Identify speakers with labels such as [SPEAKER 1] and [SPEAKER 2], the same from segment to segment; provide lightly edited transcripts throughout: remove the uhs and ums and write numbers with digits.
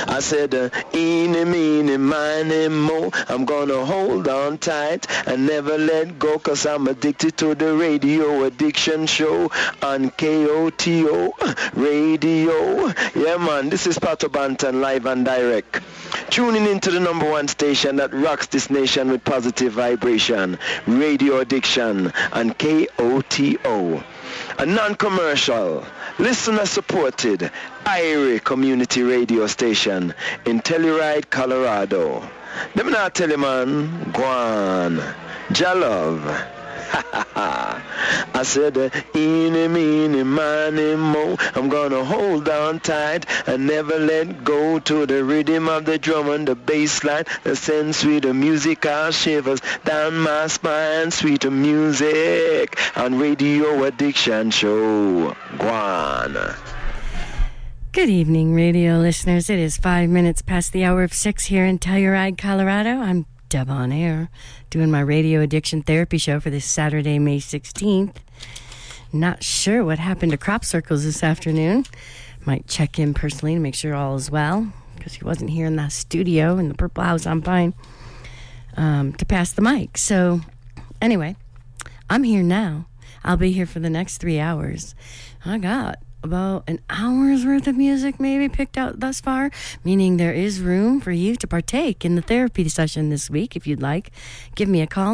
[SPEAKER 1] I said, eeny, meeny, miny, mo. I'm gonna hold on tight and never let go, 'cause I'm addicted to the radio addiction show on KOTO Radio. Yeah, man, this is Pato Banton live and direct. Tuning into the number one station that rocks this nation with positive vibration, Radio Addiction on KOTO. A non-commercial, listener-supported IRA community radio station in Telluride, Colorado. Let me not tell you, man, go on, Jalove. I said, eeny, meeny, miny, mo. I'm gonna hold on tight and never let go to the rhythm of the drum and the bass line that sends sweeter musical shivers down my spine. Sweeter music on Radio Addiction Show. Go on.
[SPEAKER 2] Good evening, radio listeners. It is 5 minutes past the hour of 6 here in Telluride, Colorado. I'm Deb on Air, doing my radio addiction therapy show for this Saturday, May 16th. Not sure what happened to Crop Circles this afternoon. Might check in personally to make sure all is well, because he wasn't here in the studio in the Purple House on Pine to pass the mic. So anyway, I'm here now. I'll be here for the next 3 hours. I got about an hour's worth of music maybe picked out thus far, meaning there is room for you to partake in the therapy session this week if you'd like. Give me a call,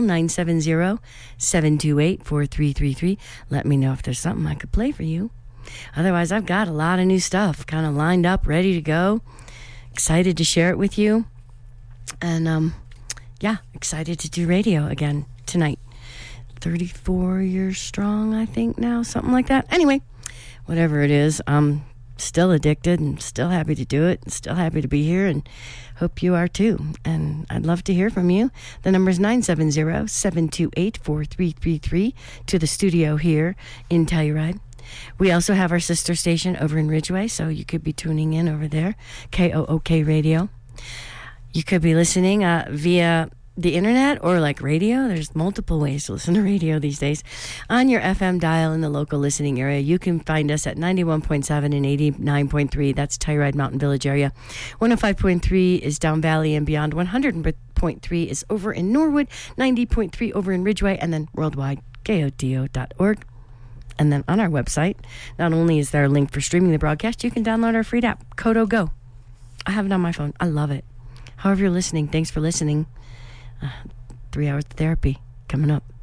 [SPEAKER 2] 970-728-4333. Let me know if there's something I could play for you. Otherwise, I've got a lot of new stuff kind of lined up, ready to go. Excited to share it with you. And excited to do radio again tonight. 34 years strong, I think now, something like that. Anyway, whatever it is, I'm still addicted and still happy to do it and still happy to be here, and hope you are too. And I'd love to hear from you. The number is 970-728-4333 to the studio here in Telluride. We also have our sister station over in Ridgeway, so you could be tuning in over there, KOOK Radio. You could be listening via the internet or like radio. There's multiple ways to listen to radio these days. On your FM dial in the local listening area, you can find us at 91.7 and 89.3. That's Telluride Mountain Village area. 105.3 is Down Valley and beyond. 100.3 is over in Norwood. 90.3 over in Ridgeway. And then worldwide, KOTO.org. And then on our website, not only is there a link for streaming the broadcast, you can download our free app, Kodo Go. I have it on my phone. I love it. However you're listening, thanks for listening. 3 hours of therapy coming up.